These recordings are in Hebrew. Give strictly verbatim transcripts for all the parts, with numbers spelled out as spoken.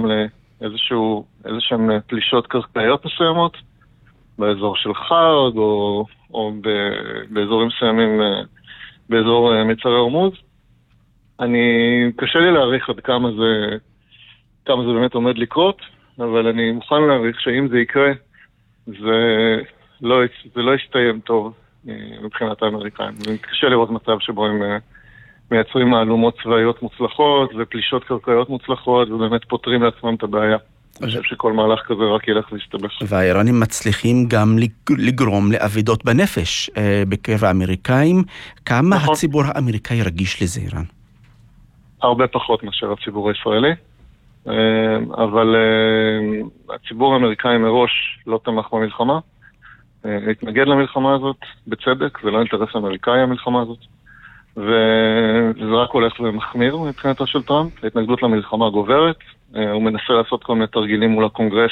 גם לאיזשהו, איזשהם פלישות קרקעיות מסוימות, באזור של חרג, או, או ב, באזורים מסוימים, באזור מצרי הורמוז. אני, קשה לי להעריך עד כמה זה, כמה זה באמת עומד לקרות, אבל אני מוכן להעריך שאם זה יקרה, זה לא, זה לא יסתיים טוב מבחינת האמריקאים. קשה לראות מצב שבו הם מייצרים מהלומות צבאיות מוצלחות ופלישות קרקעיות מוצלחות, ובאמת פותרים לעצמם את הבעיה. אני חושב שכל מהלך כזה רק ילך ויסתבך. והאיראנים מצליחים גם לגרום לאבידות בנפש בקרב האמריקאים. כמה נכון. הציבור האמריקאי רגיש לזה, איראן? הרבה פחות מאשר הציבור הישראלי. אבל הציבור האמריקאי מראש לא תמך במלחמה. התנגד למלחמה הזאת בצדק, זה לא אינטרס אמריקאי המלחמה הזאת. וזה רק הולך ומחמיר מבחינתו של טראמפ. ההתנגדות למלחמה גוברת. הוא מנסה לעשות כל מיני תרגילים מול הקונגרס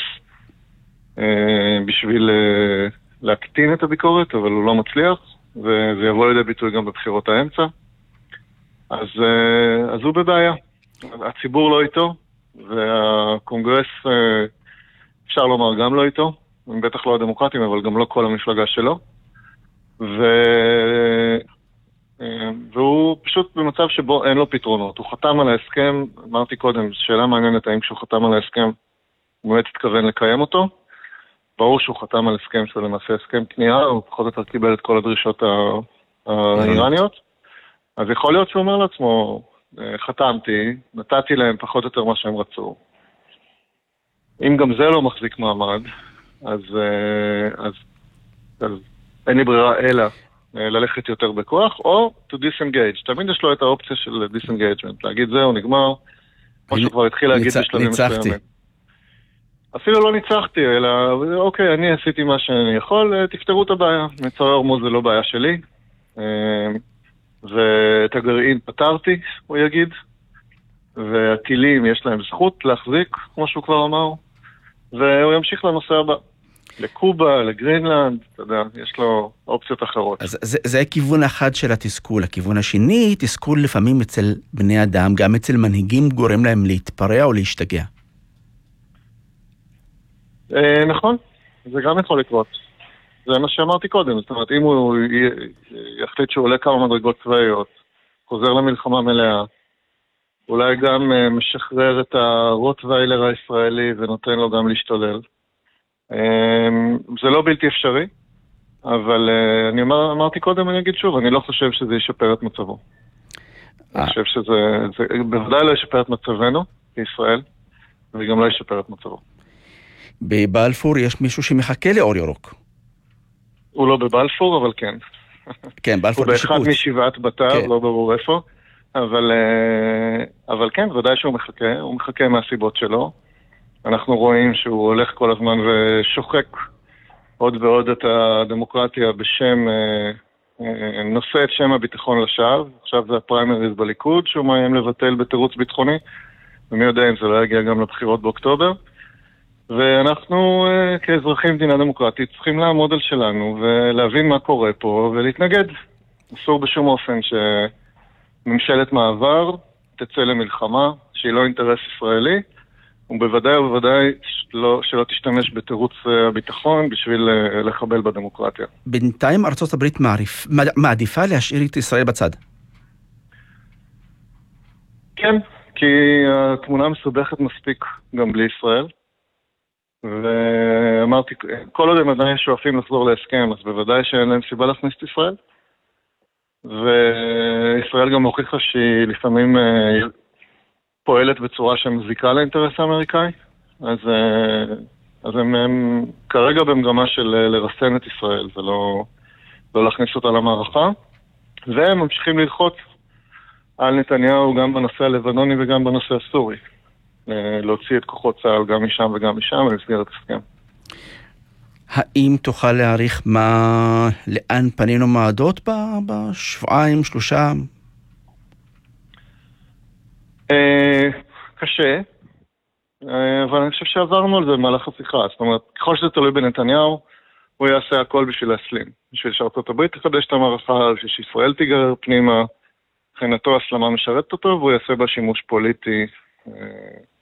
בשביל להקטין את הביקורת, אבל הוא לא מצליח, וזה יבוא לידי ביטוי גם בבחירות האמצע. אז, אז הוא בבעיה. הציבור לא איתו, והקונגרס, אפשר לומר, גם לא איתו. הם בטח לא הדמוקרטים, אבל גם לא כל המפלגה שלו. ו... והוא פשוט במצב שבו אין לו פתרונות. הוא חתם על ההסכם, אמרתי קודם, שאלה מעניינת האם כשהוא חתם על ההסכם הוא באמת התכוון לקיים אותו. ברור שהוא חתם על הסכם שזה למעשה הסכם כניעה, הוא פחות או יותר קיבל את כל הדרישות האיראניות. אז יכול להיות שהוא אומר לעצמו, חתמתי, נתתי להם פחות או יותר מה שהם רצו. אם גם זה לא מחזיק מעמד, אז, אז, אז אין לי ברירה אלא ללכת יותר בכוח, או to disengage. תמיד יש לו את האופציה של disengagement. להגיד זהו, נגמר, כמו שהוא כבר התחיל להגיד בשלבים מסוימים. אפילו לא ניצחתי, אלא, אוקיי, אני עשיתי מה שאני יכול, תפתרו את הבעיה. מצרי הורמוז זה לא בעיה שלי. ואת הגרעין פתרתי, הוא יגיד. והטילים יש להם זכות להחזיק, כמו שהוא כבר אמר. והוא ימשיך לנושא הבא. לקובה, לגרינלנד, אתה יודע, יש לו אופציות אחרות. אז זה, זה הכיוון אחד של התסכול. הכיוון השני, תסכול לפעמים אצל בני אדם, גם אצל מנהיגים גורם להם להתפרע או להשתגע. אה, נכון, זה גם יכול לקרות. זה מה שאמרתי קודם, זאת אומרת, אם הוא יחליט שהוא עולה כמה מדרגות צבאיות, חוזר למלחמה מלאה, אולי גם משחרר את הרוטוויילר הישראלי ונותן לו גם להשתולל. זה לא בלתי אפשרי, אבל אני אומר, אמרתי קודם, אני אגיד שוב, אני לא חושב שזה ישפר את מצבו. אני חושב שזה זה, בוודאי לא ישפר את מצבנו בישראל, וגם לא ישפר את מצבו. בבלפור יש מישהו שמחכה לאור ירוק. הוא לא בבלפור, אבל כן. כן, בלפור בשיפוץ. הוא באחד משבעת בתיו, כן. לא ברור איפה. אבל, אבל כן, ודאי שהוא מחכה, הוא מחכה מהסיבות שלו. אנחנו רואים שהוא הולך כל הזמן ושוחק עוד ועוד את הדמוקרטיה בשם, נושא את שם הביטחון לשווא. עכשיו זה הפריימריז בליכוד, שהוא מאיים לבטל בתירוץ ביטחוני, ומי יודע אם זה לא יגיע גם לבחירות באוקטובר. ואנחנו כאזרחים מדינה דמוקרטית צריכים לעמוד על שלנו ולהבין מה קורה פה ולהתנגד. אסור בשום אופן שממשלת מעבר תצא למלחמה שהיא לא אינטרס ישראלי, ובוודאי ובוודאי שלא, שלא תשתמש בתירוץ הביטחון בשביל לחבל בדמוקרטיה. בינתיים ארצות הברית מעריף, מעדיפה להשאיר את ישראל בצד. כן, כי התמונה מסובכת מספיק גם בלי ישראל. ואמרתי, כל עוד הם עדיין שואפים לחזור להסכם, אז בוודאי שאין להם סיבה להכניס את ישראל. וישראל גם הוכיחה שהיא לפעמים פועלת בצורה שמזיקה לאינטרס האמריקאי. אז, אז הם, הם כרגע במגמה של לרסן את ישראל, זה לא, לא להכניס אותה למערכה. והם ממשיכים ללחוץ על נתניהו גם בנושא הלבנוני וגם בנושא הסורי. להוציא את כוחות צה"ל גם משם וגם משם במסגרת הסכם. האם תוכל להעריך מה, לאן פנינו מעדות בשבועיים, שלושה? קשה, אבל אני חושב שעברנו על זה במהלך השיחה. זאת אומרת, ככל שזה תלוי בנתניהו, הוא יעשה הכל בשביל להסלים. בשביל שארצות הברית תחדש את המערכה, בשביל שישראל תיגרר פנימה, מבחינתו הסלמה משרת אותו, והוא יעשה בה שימוש פוליטי